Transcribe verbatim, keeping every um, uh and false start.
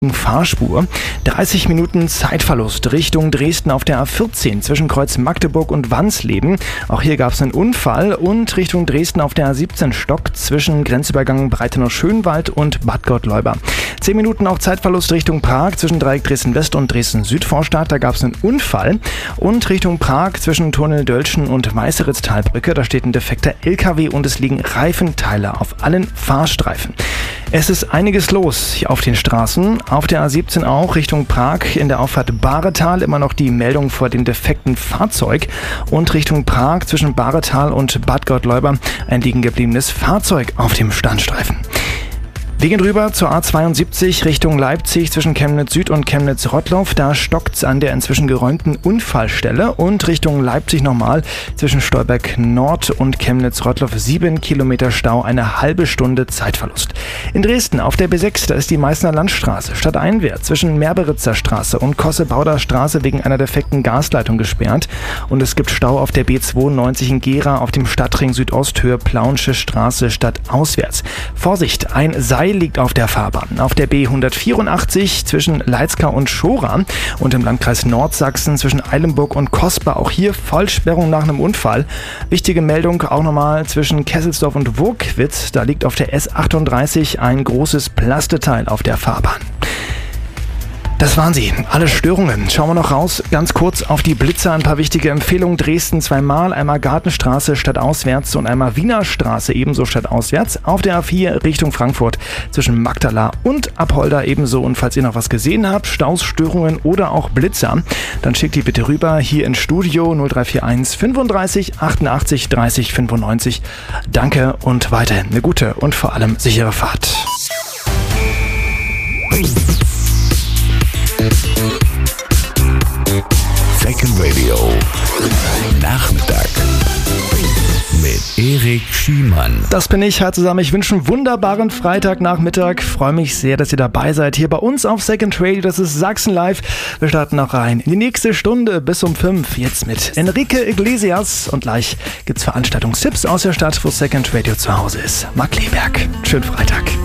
Fahrspur. dreißig Minuten Zeitverlust Richtung Dresden auf der A vierzehn zwischen Kreuz Magdeburg und Wansleben. Auch hier gab es einen Unfall. Und Richtung Dresden auf der A siebzehn Stock zwischen Grenzübergang Breitenau-Schönwald und Bad Gottleuba. zehn Minuten auch Zeitverlust Richtung Prag zwischen Dreieck Dresden-West und Dresden-Südvorstadt. Da gab es einen Unfall. Und Richtung Prag zwischen Tunnel Dölschen und Weißeritztalbrücke. Da steht ein defekter L K W und es liegen Reifenteile auf allen Fahrstreifen. Es ist einiges los hier auf den Straßen. Auf der A siebzehn auch Richtung Prag in der Auffahrt Bahretal immer noch die Meldung vor dem defekten Fahrzeug. Und Richtung Prag zwischen Bahretal und Bad Gottleuba ein liegen gebliebenes Fahrzeug auf dem Standstreifen. Wir gehen rüber zur A zweiundsiebzig Richtung Leipzig zwischen Chemnitz Süd und Chemnitz Rottloff. Da stockt's an der inzwischen geräumten Unfallstelle. Und Richtung Leipzig nochmal zwischen Stolberg Nord und Chemnitz Rottloff sieben Kilometer Stau, eine halbe Stunde Zeitverlust. In Dresden auf der B sechs, da ist die Meißner Landstraße stadteinwärts zwischen Merberitzer Straße und Kossebauder Straße wegen einer defekten Gasleitung gesperrt. Und es gibt Stau auf der B zweiundneunzig in Gera auf dem Stadtring Südost Höhe Plaunsche Straße stadtauswärts. Vorsicht, ein Seil liegt auf der Fahrbahn. Auf der B hundertvierundachtzig zwischen Leitzkau und Schora und im Landkreis Nordsachsen zwischen Eilenburg und Kosper. Auch hier Vollsperrung nach einem Unfall. Wichtige Meldung auch nochmal zwischen Kesselsdorf und Wurkwitz. Da liegt auf der S achtunddreißig ein großes Plasteteil auf der Fahrbahn. Das waren sie, alle Störungen. Schauen wir noch raus, ganz kurz auf die Blitzer. Ein paar wichtige Empfehlungen. Dresden zweimal, einmal Gartenstraße stadtauswärts und einmal Wiener Straße ebenso stadtauswärts. Auf der A vier Richtung Frankfurt zwischen Magdala und Apolda ebenso. Und falls ihr noch was gesehen habt, Staus, Störungen oder auch Blitzer, dann schickt die bitte rüber hier ins Studio null drei vier eins fünfunddreißig achtundachtzig dreißig fünfundneunzig. Danke und weiterhin eine gute und vor allem sichere Fahrt. Second Radio Nachmittag mit Erik Schiemann. Das bin ich. Hi zusammen. Ich wünsche einen wunderbaren Freitagnachmittag. Freue mich sehr, dass ihr dabei seid hier bei uns auf Second Radio. Das ist Sachsen Live. Wir starten noch rein in die nächste Stunde bis um fünf. Jetzt mit Enrique Iglesias. Und gleich gibt's Veranstaltungstipps aus der Stadt, wo Second Radio zu Hause ist. Marc Kleberg. Schönen Freitag.